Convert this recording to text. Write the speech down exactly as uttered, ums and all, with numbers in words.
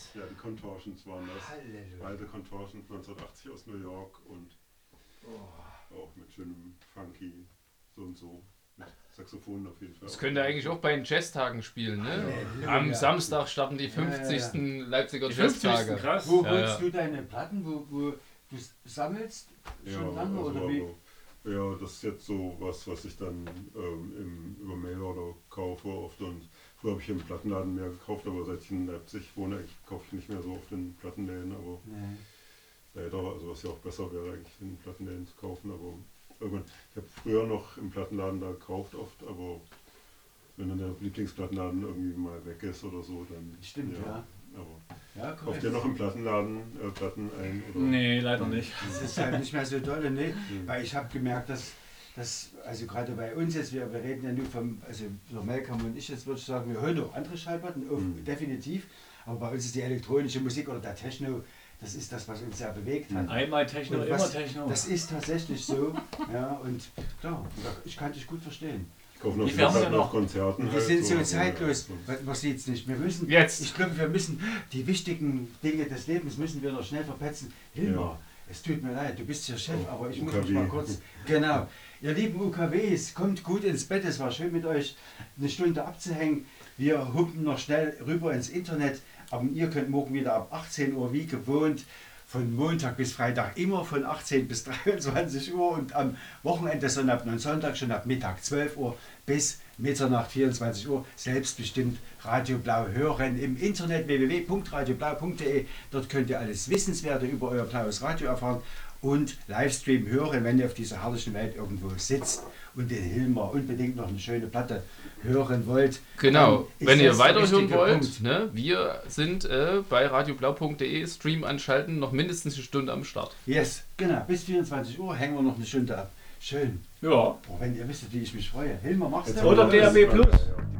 Ja, die Contortions waren das. Halleluja. Alte Contortions neunzehnhundertachtzig aus New York und oh. auch mit schönem Funky so und so. Mit Saxophon auf jeden Fall. Das könnt ihr eigentlich auch bei den Jazztagen spielen, ne? Halleluja. Am Samstag starten die fünfzigsten Ja, ja, ja. Leipziger Die Jazztage. fünfzigsten krass. Wo Ja, holst ja. du deine Platten? Wo, wo du sammelst? Schon Ja, lange also oder wie? aber, ja, das ist jetzt so was, was ich dann ähm, im, über Mailorder kaufe oft. Und früher habe ich im Plattenladen mehr gekauft, aber seit ich in Leipzig wohne, eigentlich kaufe ich nicht mehr so oft in Plattenläden. Aber Nee. leider, also was ja auch besser wäre, eigentlich in Plattenläden zu kaufen. Aber irgendwann, ich habe früher noch im Plattenladen da gekauft oft, aber wenn dann der Lieblingsplattenladen irgendwie mal weg ist oder so, dann. Stimmt, ja. Aber Ja, kauft ihr noch im Plattenladen äh, Platten ein? Oder? Nee, leider nicht. Das ist halt nicht mehr so doll, ne? Weil ich habe gemerkt, dass, dass, also gerade bei uns jetzt, wir, wir reden ja nur vom, also der Melkammer und ich jetzt würde ich sagen, wir hören auch andere Schallplatten, auf, Mhm. definitiv, aber bei uns ist die elektronische Musik oder der Techno, das ist das, was uns sehr bewegt hat. Einmal Techno, Und immer was- Techno. Das ist tatsächlich so, ja, und klar, ich kann dich gut verstehen. Ich kaufe noch Wie viele viel haben wir Platten denn auf noch? Konzerten. Wir halt sind so aber, zeitlos, ja, man man sieht es nicht. Wir müssen, Jetzt. ich glaube, wir müssen die wichtigen Dinge des Lebens müssen wir noch schnell verpetzen. Hilmar, Ja. es tut mir leid, du bist hier Chef, Oh, aber ich muss U K mich W. mal kurz. Genau. Ihr lieben U K Ws, kommt gut ins Bett. Es war schön mit euch eine Stunde abzuhängen. Wir humpen noch schnell rüber ins Internet. Aber ihr könnt morgen wieder ab achtzehn Uhr wie gewohnt von Montag bis Freitag immer von achtzehn bis dreiundzwanzig Uhr und am Wochenende Sonntag und Sonntag schon ab Mittag zwölf Uhr bis Mitternacht vierundzwanzig Uhr selbstbestimmt Radio Blau hören im Internet w w w punkt radio blau punkt de. Dort könnt ihr alles Wissenswerte über euer blaues Radio erfahren und Livestream hören, wenn ihr auf dieser herrlichen Welt irgendwo sitzt und den Hilmar unbedingt noch eine schöne Platte hören wollt. Genau, Dann ist wenn ihr das der weiterhören richtige wollt, Punkt. ne, wir sind äh, bei radioblau punkt de, Stream anschalten, noch mindestens eine Stunde am Start. Yes, genau, bis vierundzwanzig Uhr hängen wir noch eine Stunde ab. Schön. Ja. Boah, wenn ihr wisst, wie ich mich freue. Hilmar, machst Jetzt du? Oder haben D wir A B alles- Plus. Ja, ja.